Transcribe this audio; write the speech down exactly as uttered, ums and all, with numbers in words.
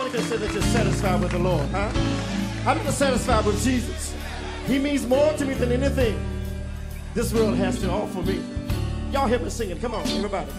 you can say that you're satisfied with the Lord, huh? I'm not satisfied with Jesus. He means more to me than anything this world has to offer me. Y'all help me sing it. Come on, everybody.